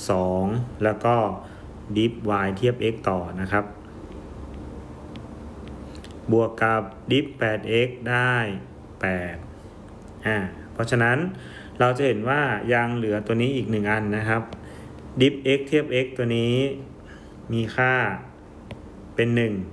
2แล้วก็ดิฟ y เทียบ x ต่อนะครับบวกกับดิฟ 8x ได้8เพราะฉะนั้นเราจะเห็นว่ายังเหลือตัวนี้อีก1อันนะครับดิฟ x เทียบ x ตัวนี้มีค่าเป็น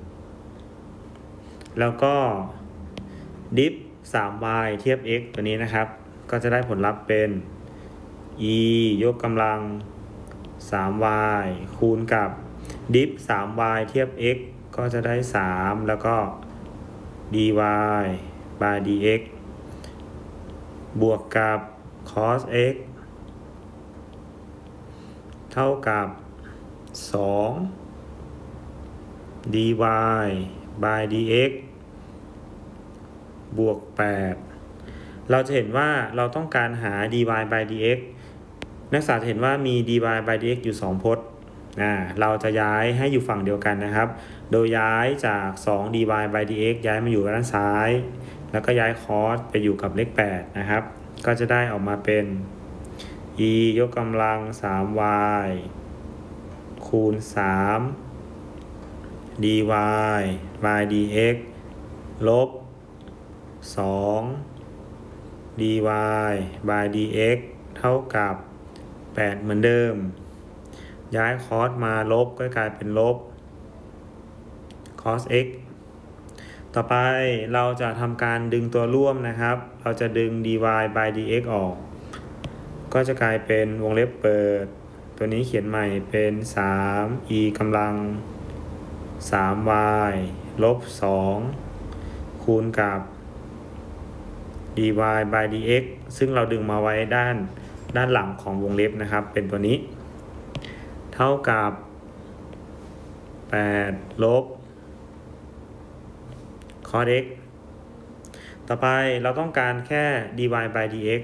1แล้วก็ดิฟ 3y เทียบ x ตัวนี้นะครับก็จะได้ผลลัพธ์เป็น e ยกกำลัง 3y คูณกับดิฟ 3y เทียบ x ก็จะได้3แล้วก็ dy by dx บวกกับ cos x เท่ากับ2 dy by dx บวก8เราจะเห็นว่าเราต้องการหา dy by dx นักศึกษาจะเห็นว่ามี dy by dx อยู่2พจน์เราจะย้ายให้อยู่ฝั่งเดียวกันนะครับโดยย้ายจาก2 dy by dx ย้ายมาอยู่ด้านซ้ายแล้วก็ย้าย cos ไปอยู่กับเลข8นะครับก็จะได้ออกมาเป็น e ยกกำลัง 3y คูณ3 dy by dx ลบ2 dy by dx เท่ากับ8เหมือนเดิมย้าย cos มาลบก็กลายเป็นลบ cos x ต่อไปเราจะทำการดึงตัวร่วมนะครับเราจะดึง dy by dx ออกก็จะกลายเป็นวงเล็บเปิดตัวนี้เขียนใหม่เป็น3 e กำลัง 3y ลบ2คูณกับ dy by dx ซึ่งเราดึงมาไว้ด้านหลังของวงเล็บนะครับเป็นตัวนี้เท่ากับ8ลบ cos x ต่อไปเราต้องการแค่ dy by dx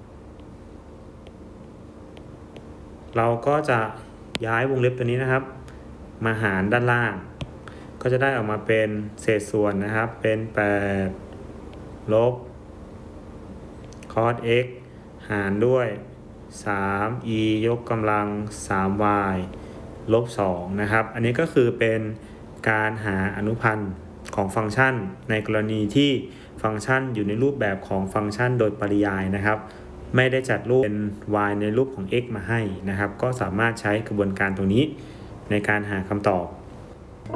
เราก็จะย้ายวงเล็บตัวนี้นะครับมาหารด้านล่างก็จะได้ออกมาเป็นเศษส่วนนะครับเป็น8ลบ cos x หารด้วย3 e ยกกำลัง 3y ลบ2นะครับอันนี้ก็คือเป็นการหาอนุพันธ์ของฟังก์ชันในกรณีที่ฟังก์ชันอยู่ในรูปแบบของฟังก์ชันโดยปริยายนะครับไม่ได้จัดรูปเป็น y ในรูปของ x มาให้นะครับก็สามารถใช้กระบวนการตรงนี้ในการหาคำตอบ